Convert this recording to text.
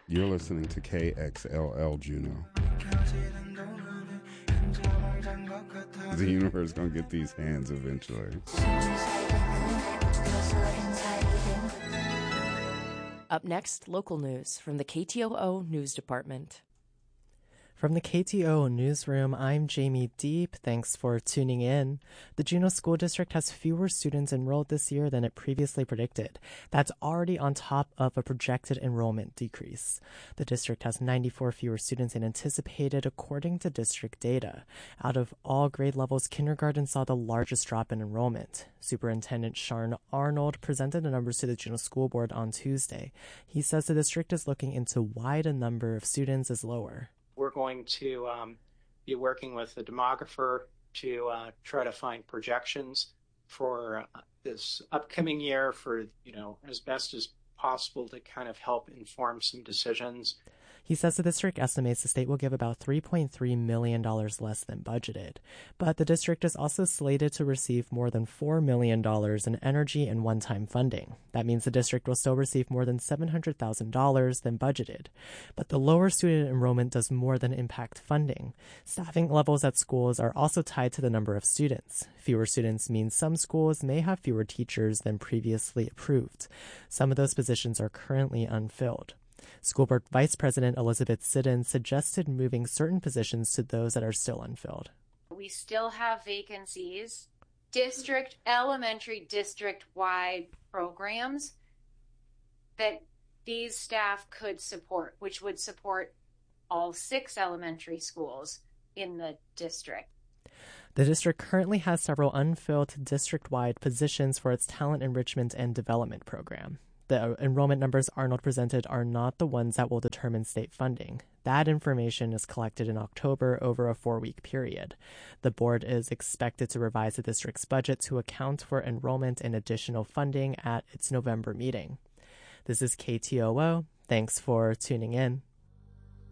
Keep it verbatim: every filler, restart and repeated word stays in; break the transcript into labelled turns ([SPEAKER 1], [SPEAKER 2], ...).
[SPEAKER 1] You're listening to K X L L Juno. The universe gonna get these hands eventually.
[SPEAKER 2] Up next, local news from the K T O O News Department.
[SPEAKER 3] From the K T O O Newsroom, I'm Jamie Deep. Thanks for tuning in. The Juneau School District has fewer students enrolled this year than it previously predicted. That's already on top of a projected enrollment decrease. The district has ninety-four fewer students than anticipated, according to district data. Out of all grade levels, kindergarten saw the largest drop in enrollment. Superintendent Sharn Arnold presented the numbers to the Juneau School Board on Tuesday. He says the district is looking into why the number of students is lower.
[SPEAKER 4] We're going to um, be working with the demographer to uh, try to find projections for uh, this upcoming year for, you know, as best as possible to kind of help inform some decisions.
[SPEAKER 3] He says the district estimates the state will give about three point three million dollars less than budgeted. But the district is also slated to receive more than four million dollars in energy and one-time funding. That means the district will still receive more than seven hundred thousand dollars than budgeted. But the lower student enrollment does more than impact funding. Staffing levels at schools are also tied to the number of students. Fewer students means some schools may have fewer teachers than previously approved. Some of those positions are currently unfilled. School Board Vice President Elizabeth Siddon suggested moving certain positions to those that are still unfilled.
[SPEAKER 5] We still have vacancies, district, elementary district-wide programs that these staff could support, which would support all six elementary schools in the district.
[SPEAKER 3] The district currently has several unfilled district-wide positions for its talent enrichment and development program. The enrollment numbers Arnold presented are not the ones that will determine state funding. That information is collected in October over a four-week period. The board is expected to revise the district's budget to account for enrollment and additional funding at its November meeting. This is K T O O. Thanks for tuning in.